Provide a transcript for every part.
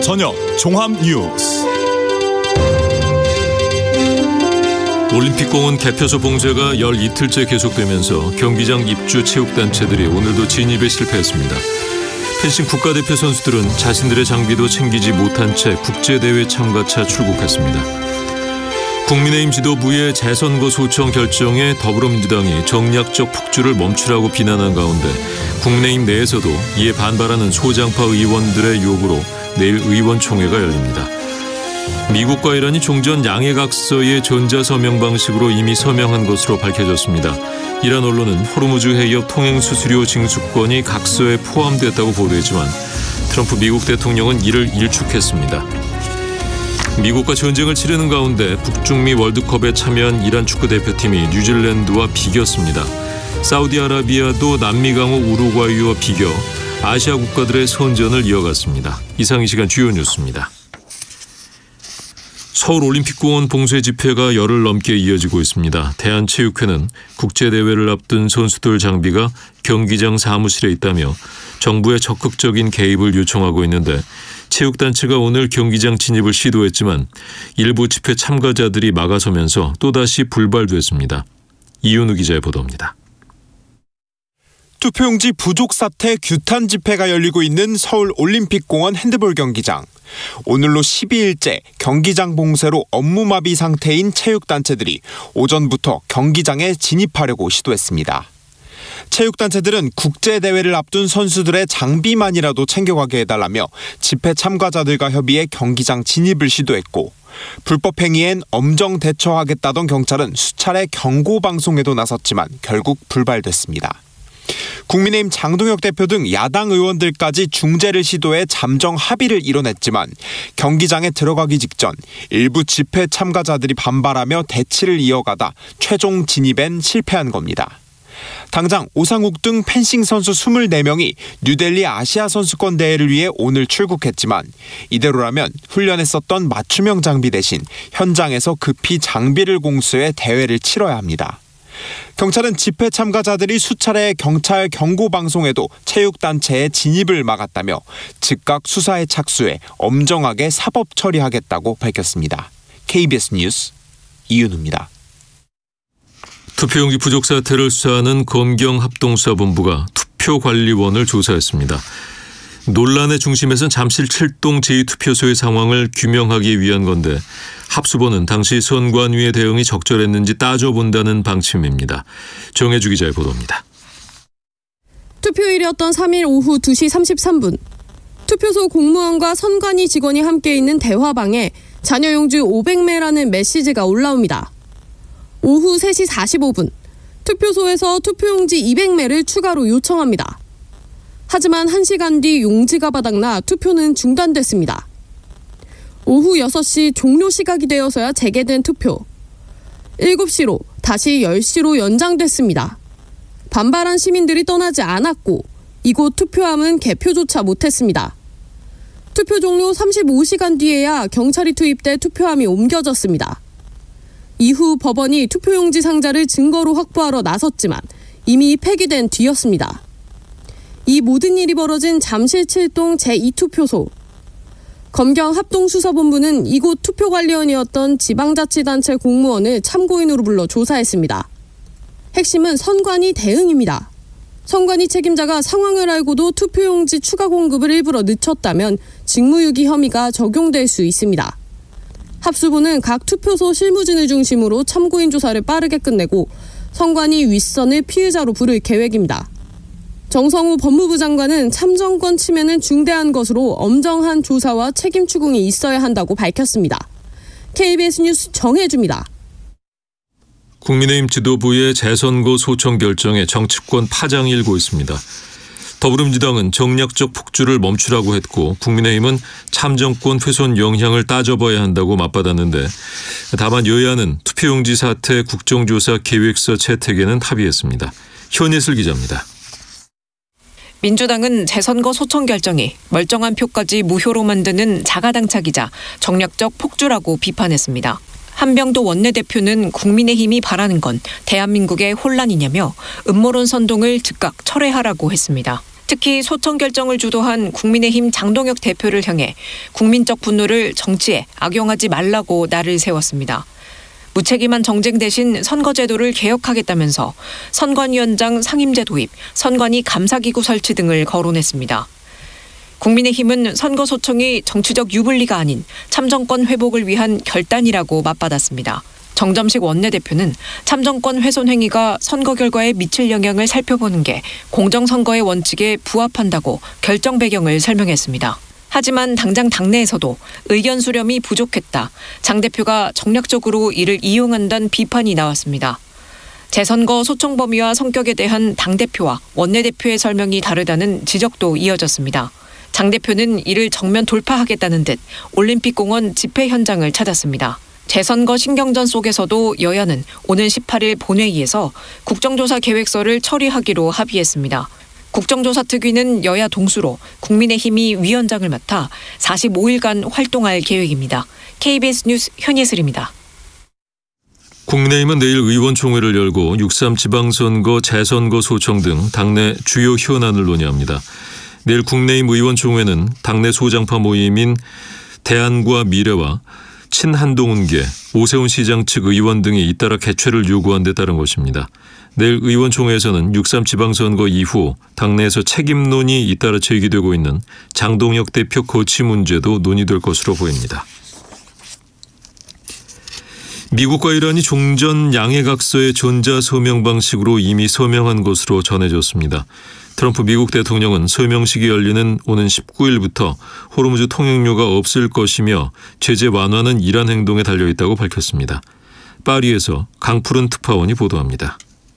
저녁 종합 뉴스. 올림픽공원 개표소 봉쇄가 열 이틀째 계속되면서 경기장 입주 체육단체들이 오늘도 진입에 실패했습니다. 펜싱 국가대표 선수들은 자신들의 장비도 챙기지 못한 채 국제대회 참가차 출국했습니다. 국민의힘 지도부의 재선거 소청 결정에 더불어민주당이 정략적 폭주를 멈추라고 비난한 가운데 국민의힘 내에서도 이에 반발하는 소장파 의원들의 요구로 내일 의원총회가 열립니다. 미국과 이란이 종전 양해각서의 전자서명 방식으로 이미 서명한 것으로 밝혀졌습니다. 이란 언론은 호르무즈 해협 통행수수료 징수권이 각서에 포함됐다고 보도했지만 트럼프 미국 대통령은 이를 일축했습니다. 미국과 전쟁을 치르는 가운데 북중미 월드컵에 참여한 이란 축구대표팀이 뉴질랜드와 비겼습니다. 사우디아라비아도 남미 강호 우루과이와 비겨 아시아 국가들의 선전을 이어갔습니다. 이상 이 시간 주요 뉴스입니다. 서울올림픽공원 봉쇄 집회가 열흘 넘게 이어지고 있습니다. 대한체육회는 국제대회를 앞둔 선수들 장비가 경기장 사무실에 있다며 정부의 적극적인 개입을 요청하고 있는데 체육단체가 오늘 경기장 진입을 시도했지만 일부 집회 참가자들이 막아서면서 또다시 불발됐습니다. 이윤우 기자의 보도입니다. 투표용지 부족 사태 규탄 집회가 열리고 있는 서울올림픽공원 핸드볼 경기장. 오늘로 12일째 경기장 봉쇄로 업무마비 상태인 체육단체들이 오전부터 경기장에 진입하려고 시도했습니다. 체육단체들은 국제대회를 앞둔 선수들의 장비만이라도 챙겨가게 해달라며 집회 참가자들과 협의해 경기장 진입을 시도했고 불법 행위엔 엄정 대처하겠다던 경찰은 수차례 경고 방송에도 나섰지만 결국 불발됐습니다. 국민의힘 장동혁 대표 등 야당 의원들까지 중재를 시도해 잠정 합의를 이뤄냈지만 경기장에 들어가기 직전 일부 집회 참가자들이 반발하며 대치를 이어가다 최종 진입엔 실패한 겁니다. 당장 오상욱 등 펜싱 선수 24명이 뉴델리 아시아 선수권 대회를 위해 오늘 출국했지만 이대로라면 훈련했었던 맞춤형 장비 대신 현장에서 급히 장비를 공수해 대회를 치러야 합니다. 경찰은 집회 참가자들이 수차례 경찰 경고 방송에도 체육단체의 진입을 막았다며 즉각 수사에 착수해 엄정하게 사법 처리하겠다고 밝혔습니다. KBS 뉴스 이윤우입니다. 투표용지 부족 사태를 수사하는 검경합동수사본부가 투표관리원을 조사했습니다. 논란의 중심에선 잠실 7동 제2투표소의 상황을 규명하기 위한 건데 합수본은 당시 선관위의 대응이 적절했는지 따져본다는 방침입니다. 정혜주 기자의 보도입니다. 투표일이었던 3일 오후 2시 33분 투표소 공무원과 선관위 직원이 함께 있는 대화방에 잔여용지 500매라는 메시지가 올라옵니다. 오후 3시 45분 투표소에서 투표용지 200매를 추가로 요청합니다. 하지만 1시간 뒤 용지가 바닥나 투표는 중단됐습니다. 오후 6시 종료 시각이 되어서야 재개된 투표. 7시로 다시 10시로 연장됐습니다. 반발한 시민들이 떠나지 않았고 이곳 투표함은 개표조차 못했습니다. 투표 종료 35시간 뒤에야 경찰이 투입돼 투표함이 옮겨졌습니다. 이후 법원이 투표용지 상자를 증거로 확보하러 나섰지만 이미 폐기된 뒤였습니다. 이 모든 일이 벌어진 잠실 7동 제2투표소. 검경합동수사본부는 이곳 투표관리원이었던 지방자치단체 공무원을 참고인으로 불러 조사했습니다. 핵심은 선관위 대응입니다. 선관위 책임자가 상황을 알고도 투표용지 추가 공급을 일부러 늦췄다면 직무유기 혐의가 적용될 수 있습니다. 합수부는 각 투표소 실무진을 중심으로 참고인 조사를 빠르게 끝내고 선관위 윗선을 피해자로 부를 계획입니다. 정성우 법무부 장관은 참정권 침해는 중대한 것으로 엄정한 조사와 책임 추궁이 있어야 한다고 밝혔습니다. KBS 뉴스 정혜주입니다. 국민의힘 지도부의 재선거 소청 결정에 정치권 파장이 일고 있습니다. 더불어민주당은 정략적 폭주를 멈추라고 했고 국민의힘은 참정권 훼손 영향을 따져봐야 한다고 맞받았는데 다만 여야는 투표용지 사태 국정조사 계획서 채택에는 합의했습니다. 현예슬 기자입니다. 민주당은 재선거 소청 결정이 멀쩡한 표까지 무효로 만드는 자가당착이자 정략적 폭주라고 비판했습니다. 한병도 원내대표는 국민의힘이 바라는 건 대한민국의 혼란이냐며 음모론 선동을 즉각 철회하라고 했습니다. 특히 소청 결정을 주도한 국민의힘 장동혁 대표를 향해 국민적 분노를 정치에 악용하지 말라고 날을 세웠습니다. 무책임한 정쟁 대신 선거제도를 개혁하겠다면서 선관위원장 상임제 도입, 선관위 감사기구 설치 등을 거론했습니다. 국민의힘은 선거 소청이 정치적 유불리가 아닌 참정권 회복을 위한 결단이라고 맞받았습니다. 정점식 원내대표는 참정권 훼손 행위가 선거 결과에 미칠 영향을 살펴보는 게 공정선거의 원칙에 부합한다고 결정 배경을 설명했습니다. 하지만 당장 당내에서도 의견 수렴이 부족했다. 장 대표가 정략적으로 이를 이용한다는 비판이 나왔습니다. 재선거 소청 범위와 성격에 대한 당대표와 원내대표의 설명이 다르다는 지적도 이어졌습니다. 장 대표는 이를 정면 돌파하겠다는 듯 올림픽공원 집회 현장을 찾았습니다. 재선거 신경전 속에서도 여야는 오는 18일 본회의에서 국정조사 계획서를 처리하기로 합의했습니다. 국정조사 특위는 여야 동수로 국민의힘이 위원장을 맡아 45일간 활동할 계획입니다. KBS 뉴스 현예슬입니다. 국민의힘은 내일 의원총회를 열고 6.3 지방선거 재선거 소청 등 당내 주요 현안을 논의합니다. 내일 국민의힘 의원총회는 당내 소장파 모임인 대안과 미래와 친한동훈계, 오세훈 시장 측 의원 등이 잇따라 개최를 요구한 데 따른 것입니다. 내일 의원총회에서는 6.3 지방선거 이후 당내에서 책임론이 잇따라 제기되고 있는 장동혁 대표 거취 문제도 논의될 것으로 보입니다. 미국과 이란이 종전 양해각서의 전자서명 방식으로 이미 서명한 것으로 전해졌습니다. 트럼프 미국 대통령은 서명식이 열리는 오는 19일부터 호르무즈 통행료가 없을 것이며 제재 완화는 이란 행동에 달려있다고 밝혔습니다. 파리에서 강푸른 특파원이 보도합니다.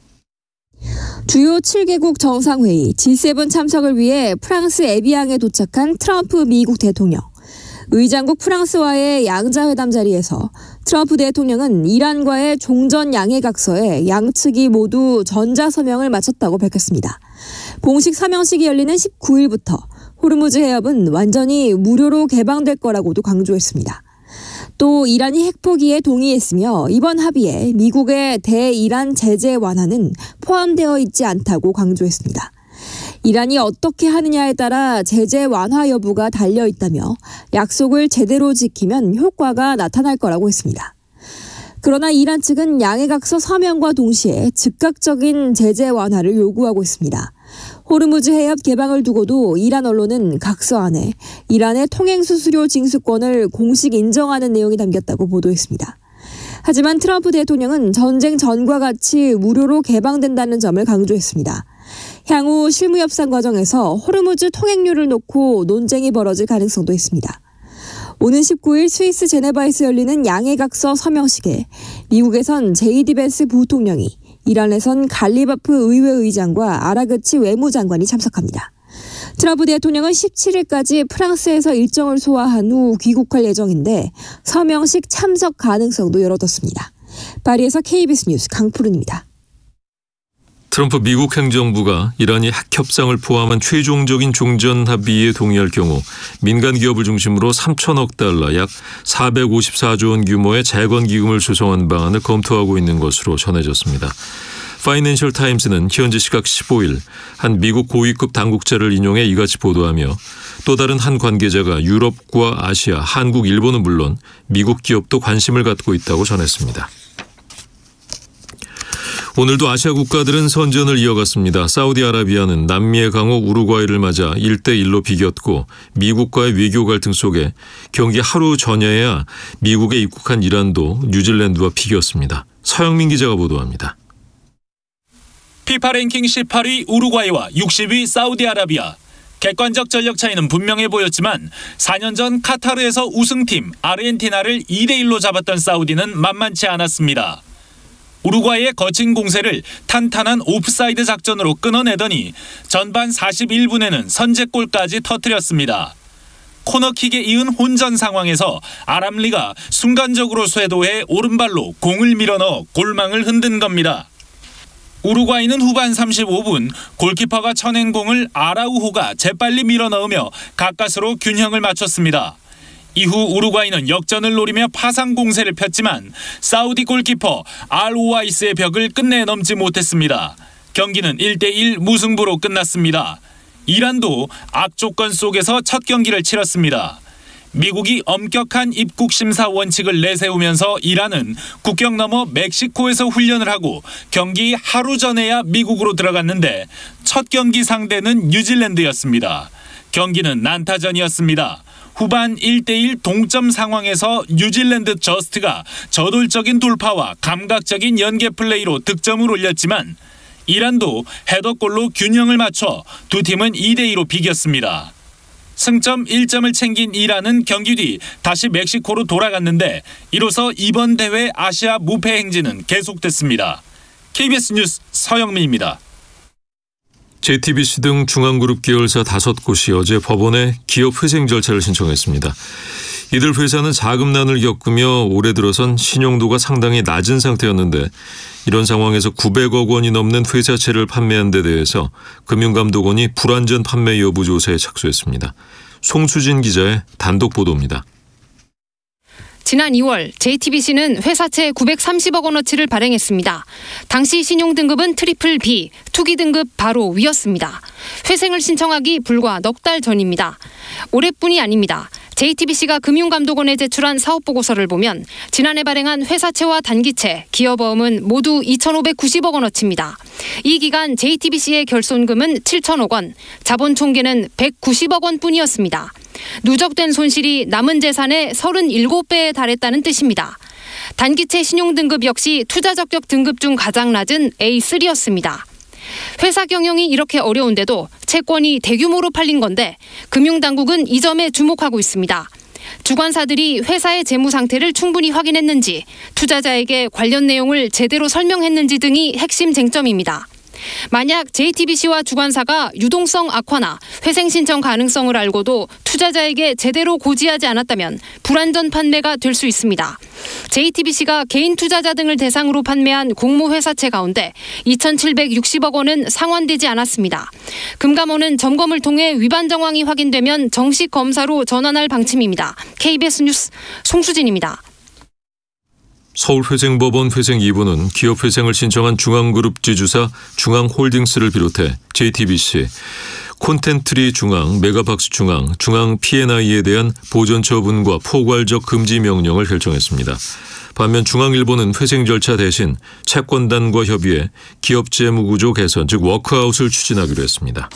주요 7개국 정상회의 G7 참석을 위해 프랑스 에비앙에 도착한 트럼프 미국 대통령. 의장국 프랑스와의 양자회담 자리에서 트럼프 대통령은 이란과의 종전 양해각서에 양측이 모두 전자서명을 마쳤다고 밝혔습니다. 공식 서명식이 열리는 19일부터 호르무즈 해협은 완전히 무료로 개방될 거라고도 강조했습니다. 또 이란이 핵포기에 동의했으며 이번 합의에 미국의 대이란 제재 완화는 포함되어 있지 않다고 강조했습니다. 이란이 어떻게 하느냐에 따라 제재 완화 여부가 달려있다며 약속을 제대로 지키면 효과가 나타날 거라고 했습니다. 그러나 이란 측은 양해각서 서명과 동시에 즉각적인 제재 완화를 요구하고 있습니다. 호르무즈 해협 개방을 두고도 이란 언론은 각서 안에 이란의 통행수수료 징수권을 공식 인정하는 내용이 담겼다고 보도했습니다. 하지만 트럼프 대통령은 전쟁 전과 같이 무료로 개방된다는 점을 강조했습니다. 향후 실무 협상 과정에서 호르무즈 통행료를 놓고 논쟁이 벌어질 가능성도 있습니다. 오는 19일 스위스 제네바에서 열리는 양해각서 서명식에 미국에선 제이디 벤스 부통령이, 이란에선 갈리바프 의회의장과 아라그치 외무장관이 참석합니다. 트럼프 대통령은 17일까지 프랑스에서 일정을 소화한 후 귀국할 예정인데 서명식 참석 가능성도 열어뒀습니다. 파리에서 KBS 뉴스 강푸른입니다. 트럼프 미국 행정부가 이란이 핵협상을 포함한 최종적인 종전 합의에 동의할 경우 민간 기업을 중심으로 3천억 달러 약 454조 원 규모의 재건 기금을 조성한 방안을 검토하고 있는 것으로 전해졌습니다. 파이낸셜 타임스는 현지 시각 15일 한 미국 고위급 당국자를 인용해 이같이 보도하며 또 다른 한 관계자가 유럽과 아시아, 한국, 일본은 물론 미국 기업도 관심을 갖고 있다고 전했습니다. 오늘도 아시아 국가들은 선전을 이어갔습니다. 사우디아라비아는 남미의 강호 우루과이를 맞아 1대1로 비겼고 미국과의 외교 갈등 속에 경기 하루 전에야 미국에 입국한 이란도 뉴질랜드와 비겼습니다. 서영민 기자가 보도합니다. 피파 랭킹 18위 우루과이와 60위 사우디아라비아. 객관적 전력 차이는 분명해 보였지만 4년 전 카타르에서 우승팀 아르헨티나를 2대1로 잡았던 사우디는 만만치 않았습니다. 우루과이의 거친 공세를 탄탄한 오프사이드 작전으로 끊어내더니 전반 41분에는 선제골까지 터뜨렸습니다. 코너킥에 이은 혼전 상황에서 아람리가 순간적으로 쇄도해 오른발로 공을 밀어넣어 골망을 흔든 겁니다. 우루과이는 후반 35분 골키퍼가 쳐낸 공을 아라우호가 재빨리 밀어넣으며 가까스로 균형을 맞췄습니다. 이후 우루과이는 역전을 노리며 파상 공세를 폈지만 사우디 골키퍼 알오와이스의 벽을 끝내 넘지 못했습니다. 경기는 1대1 무승부로 끝났습니다. 이란도 악조건 속에서 첫 경기를 치렀습니다. 미국이 엄격한 입국 심사 원칙을 내세우면서 이란은 국경 너머 멕시코에서 훈련을 하고 경기 하루 전에야 미국으로 들어갔는데 첫 경기 상대는 뉴질랜드였습니다. 경기는 난타전이었습니다. 후반 1대1 동점 상황에서 뉴질랜드 저스트가 저돌적인 돌파와 감각적인 연계 플레이로 득점을 올렸지만 이란도 헤더골로 균형을 맞춰 두 팀은 2대2로 비겼습니다. 승점 1점을 챙긴 이란은 경기 뒤 다시 멕시코로 돌아갔는데 이로써 이번 대회 아시아 무패 행진은 계속됐습니다. KBS 뉴스 서영민입니다. JTBC 등 중앙그룹 계열사 5곳이 어제 법원에 기업 회생 절차를 신청했습니다. 이들 회사는 자금난을 겪으며 올해 들어선 신용도가 상당히 낮은 상태였는데 이런 상황에서 900억 원이 넘는 회사채를 판매한 데 대해서 금융감독원이 불완전 판매 여부 조사에 착수했습니다. 송수진 기자의 단독 보도입니다. 지난 2월 JTBC는 회사채 930억 원어치를 발행했습니다. 당시 신용등급은 트리플 B, 투기 등급 바로 위였습니다. 회생을 신청하기 불과 넉 달 전입니다. 올해뿐이 아닙니다. JTBC가 금융감독원에 제출한 사업보고서를 보면 지난해 발행한 회사채와 단기채, 기업어음은 모두 2,590억 원어치입니다. 이 기간 JTBC의 결손금은 7천억 원, 자본 총계는 190억 원뿐이었습니다. 누적된 손실이 남은 재산의 37배에 달했다는 뜻입니다. 단기채 신용등급 역시 투자적격 등급 중 가장 낮은 A3였습니다. 회사 경영이 이렇게 어려운데도 채권이 대규모로 팔린 건데 금융당국은 이 점에 주목하고 있습니다. 주관사들이 회사의 재무 상태를 충분히 확인했는지, 투자자에게 관련 내용을 제대로 설명했는지 등이 핵심 쟁점입니다. 만약 JTBC와 주관사가 유동성 악화나 회생 신청 가능성을 알고도 투자자에게 제대로 고지하지 않았다면 불완전 판매가 될 수 있습니다. JTBC가 개인 투자자 등을 대상으로 판매한 공모회사채 가운데 2,760억 원은 상환되지 않았습니다. 금감원은 점검을 통해 위반 정황이 확인되면 정식 검사로 전환할 방침입니다. KBS 뉴스 송수진입니다. 서울회생법원 회생 2부는 기업 회생을 신청한 중앙그룹 지주사 중앙홀딩스를 비롯해 JTBC, 콘텐트리 중앙, 메가박스 중앙, 중앙 P&I에 대한 보전 처분과 포괄적 금지 명령을 결정했습니다. 반면 중앙일보는 회생 절차 대신 채권단과 협의해 기업 재무구조 개선, 즉 워크아웃을 추진하기로 했습니다.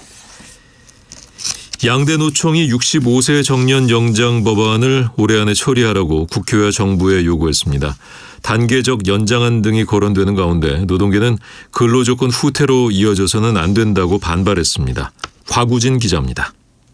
양대 노총이 65세 정년 연장 법안을 올해 안에 처리하라고 국회와 정부에 요구했습니다. 단계적 연장안 등이 거론되는 가운데 노동계는 근로조건 후퇴로 이어져서는 안 된다고 반발했습니다. 곽우진 기자입니다.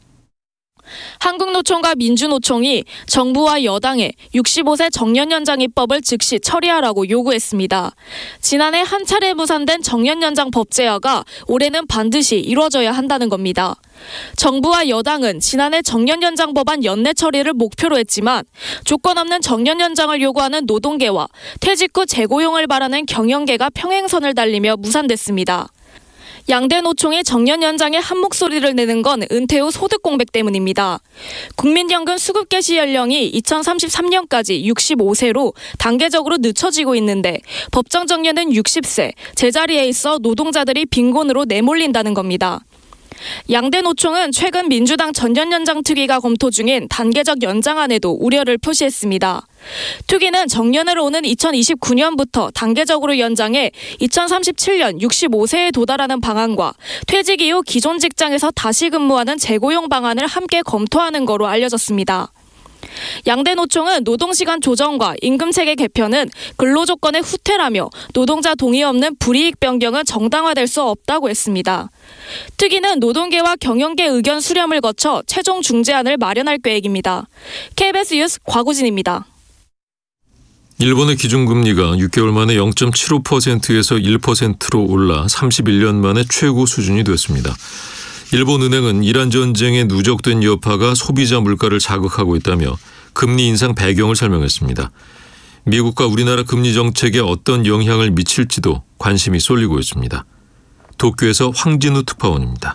한국노총과 민주노총이 정부와 여당에 65세 정년 연장 입법을 즉시 처리하라고 요구했습니다. 지난해 한 차례 무산된 정년 연장 법제화가 올해는 반드시 이루어져야 한다는 겁니다. 정부와 여당은 지난해 정년 연장 법안 연내 처리를 목표로 했지만 조건 없는 정년 연장을 요구하는 노동계와 퇴직 후 재고용을 바라는 경영계가 평행선을 달리며 무산됐습니다. 양대 노총이 정년 연장에 한 목소리를 내는 건 은퇴 후 소득 공백 때문입니다. 국민연금 수급 개시 연령이 2033년까지 65세로 단계적으로 늦춰지고 있는데 법정 정년은 60세, 제자리에 있어 노동자들이 빈곤으로 내몰린다는 겁니다. 양대 노총은 최근 민주당 전년 연장 특위가 검토 중인 단계적 연장안에도 우려를 표시했습니다. 특위는 정년을 오는 2029년부터 단계적으로 연장해 2037년 65세에 도달하는 방안과 퇴직 이후 기존 직장에서 다시 근무하는 재고용 방안을 함께 검토하는 거로 알려졌습니다. 양대 노총은 노동시간 조정과 임금체계 개편은 근로조건의 후퇴라며 노동자 동의 없는 불이익 변경은 정당화될 수 없다고 했습니다. 특위는 노동계와 경영계 의견 수렴을 거쳐 최종 중재안을 마련할 계획입니다. KBS 뉴스 곽우진입니다. 일본의 기준금리가 6개월 만에 0.75%에서 1%로 올라 31년 만에 최고 수준이 됐습니다. 일본은행은 이란 전쟁의 누적된 여파가 소비자 물가를 자극하고 있다며 금리 인상 배경을 설명했습니다. 미국과 우리나라 금리 정책에 어떤 영향을 미칠지도 관심이 쏠리고 있습니다. 도쿄에서 황진우 특파원입니다.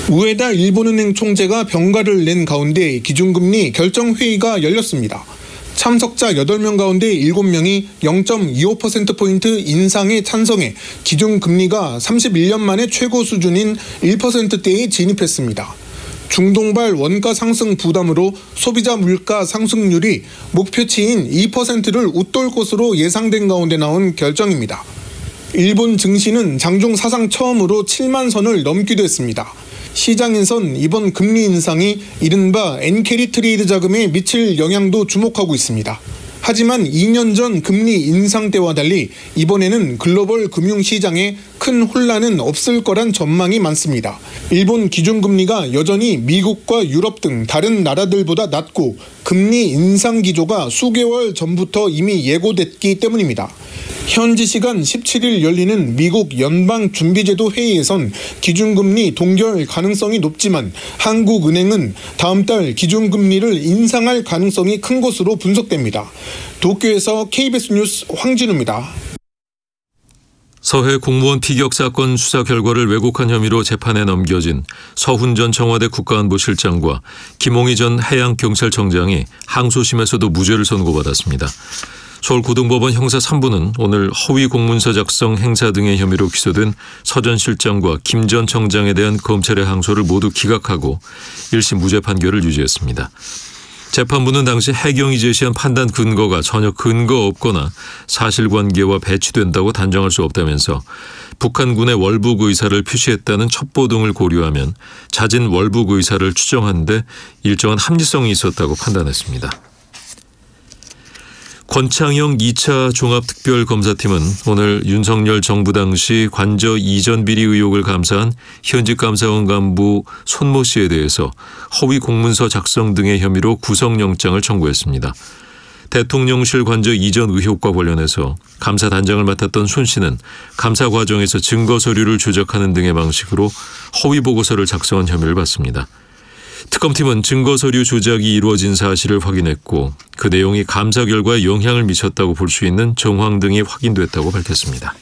우에다 일본은행 총재가 병가를 낸 가운데 기준금리 결정회의가 열렸습니다. 참석자 8명 가운데 7명이 0.25%포인트 인상에 찬성해 기준금리가 31년 만에 최고 수준인 1%대에 진입했습니다. 중동발 원가 상승 부담으로 소비자 물가 상승률이 목표치인 2%를 웃돌 것으로 예상된 가운데 나온 결정입니다. 일본 증시는 장중 사상 처음으로 7만 선을 넘기도 했습니다. 시장에선 이번 금리 인상이 이른바 엔캐리 트레이드 자금에 미칠 영향도 주목하고 있습니다. 하지만 2년 전 금리 인상 때와 달리 이번에는 글로벌 금융시장에 큰 혼란은 없을 거란 전망이 많습니다. 일본 기준금리가 여전히 미국과 유럽 등 다른 나라들보다 낮고 금리 인상 기조가 수개월 전부터 이미 예고됐기 때문입니다. 현지 시간 17일 열리는 미국 연방준비제도 회의에선 기준금리 동결 가능성이 높지만 한국은행은 다음 달 기준금리를 인상할 가능성이 큰 것으로 분석됩니다. 도쿄에서 KBS 뉴스 황진우입니다. 서해 공무원 피격 사건 수사 결과를 왜곡한 혐의로 재판에 넘겨진 서훈 전 청와대 국가안보실장과 김홍희 전 해양경찰청장이 항소심에서도 무죄를 선고받았습니다. 서울고등법원 형사 3부는 오늘 허위 공문서 작성 행사 등의 혐의로 기소된 서 전 실장과 김 전 청장에 대한 검찰의 항소를 모두 기각하고 1심 무죄 판결을 유지했습니다. 재판부는 당시 해경이 제시한 판단 근거가 전혀 근거 없거나 사실관계와 배치된다고 단정할 수 없다면서 북한군의 월북 의사를 표시했다는 첩보 등을 고려하면 잦은 월북 의사를 추정하는 데 일정한 합리성이 있었다고 판단했습니다. 권창영 2차 종합특별검사팀은 오늘 윤석열 정부 당시 관저 이전 비리 의혹을 감사한 현직 감사원 간부 손모 씨에 대해서 허위 공문서 작성 등의 혐의로 구속영장을 청구했습니다. 대통령실 관저 이전 의혹과 관련해서 감사단장을 맡았던 손 씨는 감사 과정에서 증거 서류를 조작하는 등의 방식으로 허위 보고서를 작성한 혐의를 받습니다. 특검팀은 증거서류 조작이 이루어진 사실을 확인했고 그 내용이 감사 결과에 영향을 미쳤다고 볼 수 있는 정황 등이 확인됐다고 밝혔습니다.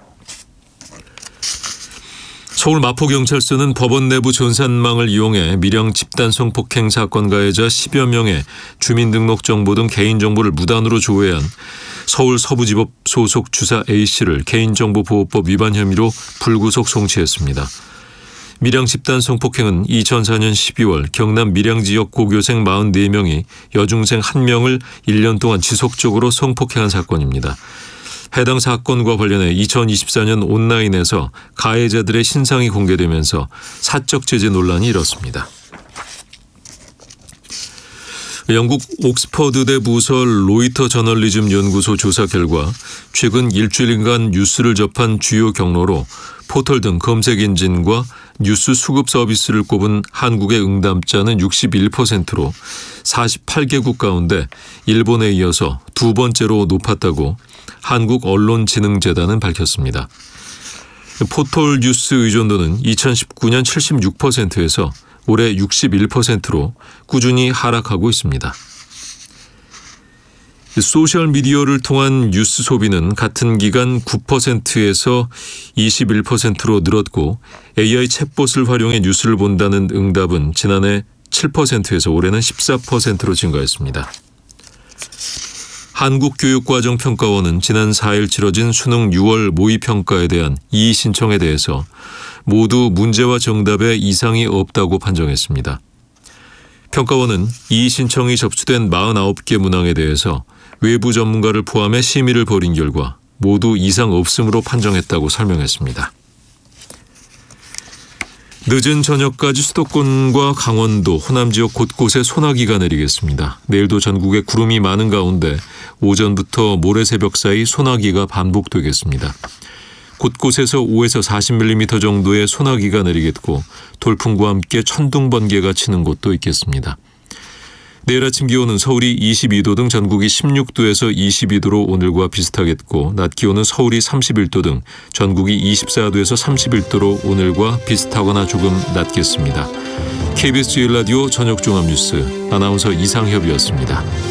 서울 마포경찰서는 법원 내부 전산망을 이용해 밀양 집단 성폭행 사건 가해자 10여 명의 주민등록정보 등 개인정보를 무단으로 조회한 서울 서부지법 소속 주사 A씨를 개인정보보호법 위반 혐의로 불구속 송치했습니다. 밀양 집단 성폭행은 2004년 12월 경남 밀양 지역 고교생 44명이 여중생 1명을 1년 동안 지속적으로 성폭행한 사건입니다. 해당 사건과 관련해 2024년 온라인에서 가해자들의 신상이 공개되면서 사적 제재 논란이 일었습니다. 영국 옥스퍼드대 부설 로이터 저널리즘 연구소 조사 결과 최근 일주일간 뉴스를 접한 주요 경로로 포털 등 검색 엔진과 뉴스 수급 서비스를 꼽은 한국의 응답자는 61%로 48개국 가운데 일본에 이어서 두 번째로 높았다고 한국언론진흥재단은 밝혔습니다. 포털 뉴스 의존도는 2019년 76%에서 올해 61%로 꾸준히 하락하고 있습니다. 소셜미디어를 통한 뉴스 소비는 같은 기간 9%에서 21%로 늘었고 AI 챗봇을 활용해 뉴스를 본다는 응답은 지난해 7%에서 올해는 14%로 증가했습니다. 한국교육과정평가원은 지난 4일 치러진 수능 6월 모의평가에 대한 이의 신청에 대해서 모두 문제와 정답에 이상이 없다고 판정했습니다. 평가원은 이의 신청이 접수된 49개 문항에 대해서 외부 전문가를 포함해 심의를 벌인 결과 모두 이상 없음으로 판정했다고 설명했습니다. 늦은 저녁까지 수도권과 강원도, 호남 지역 곳곳에 소나기가 내리겠습니다. 내일도 전국에 구름이 많은 가운데 오전부터 모레 새벽 사이 소나기가 반복되겠습니다. 곳곳에서 5에서 40mm 정도의 소나기가 내리겠고 돌풍과 함께 천둥 번개가 치는 곳도 있겠습니다. 내일 아침 기온은 서울이 22도 등 전국이 16도에서 22도로 오늘과 비슷하겠고 낮 기온은 서울이 31도 등 전국이 24도에서 31도로 오늘과 비슷하거나 조금 낮겠습니다. KBS 1라디오 저녁종합뉴스 아나운서 이상협이었습니다.